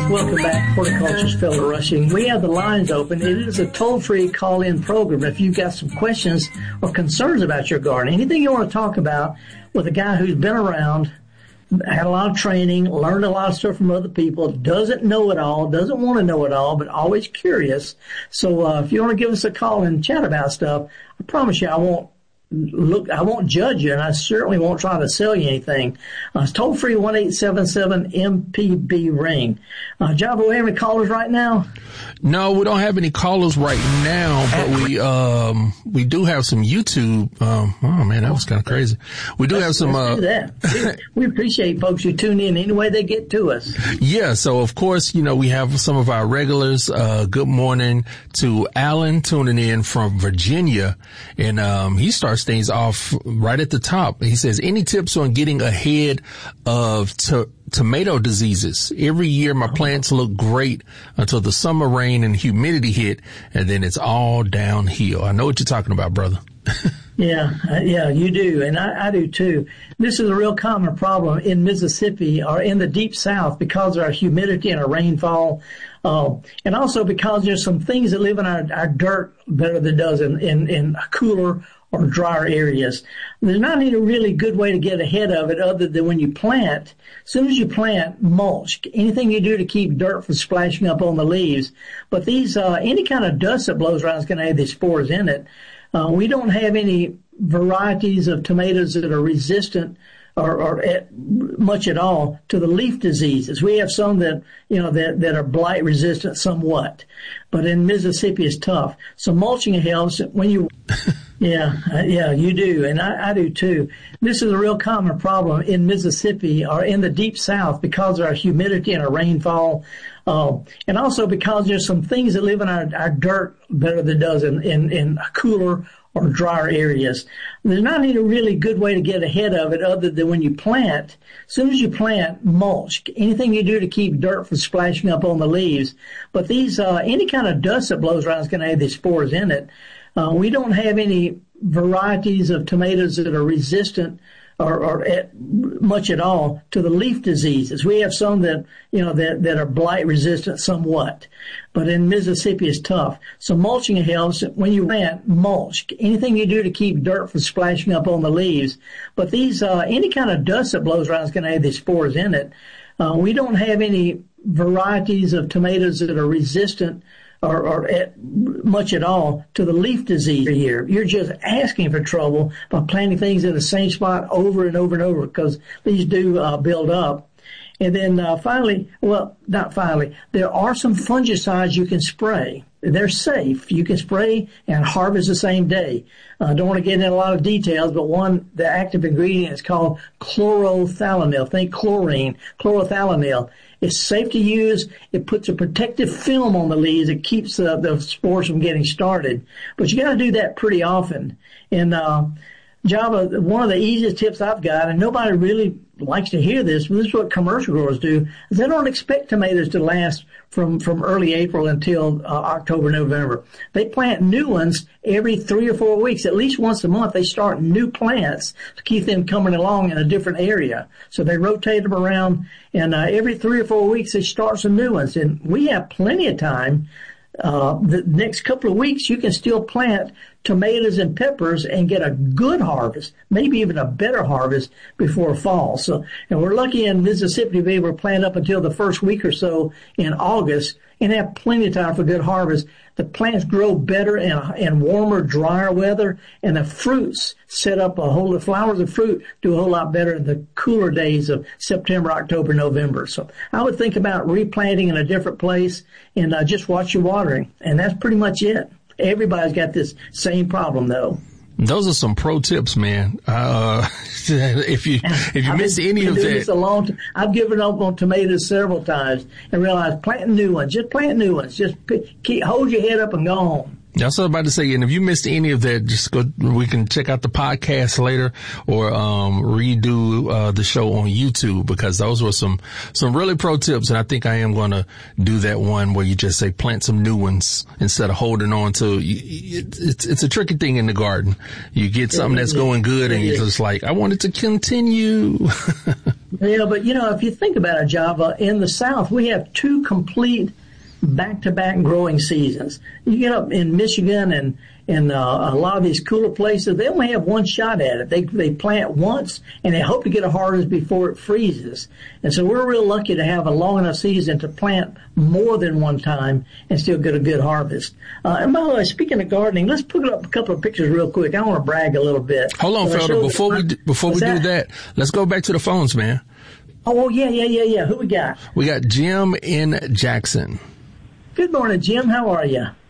Welcome back, Horticulture's Fellow Rushing. We have the lines open. It is a toll-free call-in program. If you've got some questions or concerns about your garden, anything you want to talk about with a guy who's been around, had a lot of training, learned a lot of stuff from other people, doesn't know it all, doesn't want to know it all, but always curious. So if you want to give us a call and chat about stuff, I promise you I won't judge you, and I certainly won't try to sell you anything. It's toll free 1-877-MPB-RING. Java, we have any callers right now? No, we don't have any callers right now, but we do have some YouTube. Oh man, that was kind of crazy. We do have some. Let's do that. We appreciate folks who tune in any way they get to us. Yeah, so of course, we have some of our regulars. Good morning to Alan tuning in from Virginia, and he starts things off right at the top. He says, any tips on getting ahead of tomato diseases? Every year my plants look great until the summer rain and humidity hit, and then it's all downhill. I know what you're talking about, brother. Yeah, you do, and I do too. This is a real common problem in Mississippi or in the deep south because of our humidity and our rainfall, and also because there's some things that live in our dirt better than does in cooler or drier areas. There's not any really good way to get ahead of it other than when you plant. As soon as you plant, mulch. Anything you do to keep dirt from splashing up on the leaves. But these, any kind of dust that blows around is going to have these spores in it. We don't have any varieties of tomatoes that are resistant or much at all to the leaf diseases. We have some that are blight resistant somewhat, but in Mississippi it's tough. So mulching helps when you. Yeah, you do, and I do too. This is a real common problem in Mississippi or in the deep south because of our humidity and our rainfall, and also because there's some things that live in our dirt better than does in cooler or drier areas. There's not any really good way to get ahead of it other than when you plant. As soon as you plant, mulch. Anything you do to keep dirt from splashing up on the leaves. But these, any kind of dust that blows around is going to have these spores in it. We don't have any varieties of tomatoes that are resistant or much at all to the leaf diseases. We have some that are blight resistant somewhat, but in Mississippi it's tough. So mulching helps when you plant. Mulch. Anything you do to keep dirt from splashing up on the leaves. But these, any kind of dust that blows around is going to have these spores in it. We don't have any varieties of tomatoes that are resistant or much at all to the leaf disease here. You're just asking for trouble by planting things in the same spot over and over and over because these do build up. And then there are some fungicides you can spray. They're safe. You can spray and harvest the same day. Don't want to get into a lot of details, but the active ingredient is called chlorothalonil. Think chlorine, chlorothalonil. It's safe to use. It puts a protective film on the leaves. It keeps the spores from getting started. But you got to do that pretty often. And Java, one of the easiest tips I've got, and nobody really likes to hear this, but this is what commercial growers do, is they don't expect tomatoes to last from early April until October, November. They plant new ones every 3 or 4 weeks. At least once a month, they start new plants to keep them coming along in a different area. So they rotate them around, and every 3 or 4 weeks, they start some new ones. And we have plenty of time. The next couple of weeks, you can still plant tomatoes and peppers and get a good harvest, maybe even a better harvest before fall. So, and we're lucky in Mississippi to be able to plant up until the first week or so in August and have plenty of time for good harvest. The plants grow better in warmer, drier weather, and the fruits the flowers of fruit do a whole lot better in the cooler days of September, October, November. So I would think about replanting in a different place and just watch your watering. And that's pretty much it. Everybody's got this same problem though. Those are some pro tips, man. If you miss any of that, I've given up on tomatoes several times and realized planting new ones. Just plant new ones. Just hold your head up and go home. That's what I was about to say. And if you missed any of that, just go. We can check out the podcast later or redo the show on YouTube because those were some really pro tips. And I think I am going to do that one where you just say plant some new ones instead of holding on to. It's a tricky thing in the garden. You get something that's going good, and you're just like, I want it to continue. Yeah, but if you think about it, Java, in the South, we have 2 complete back-to-back growing seasons. You get up in Michigan and in a lot of these cooler places, they only have 1 shot at it. They plant once and they hope to get a harvest before it freezes. And so we're real lucky to have a long enough season to plant more than 1 time and still get a good harvest. And by the way, speaking of gardening, let's put up a couple of pictures real quick. I want to brag a little bit. Hold on, Felder. Before we do that, let's go back to the phones, man. Oh, yeah. Who we got? We got Jim in Jackson. Good morning, Jim. How are you?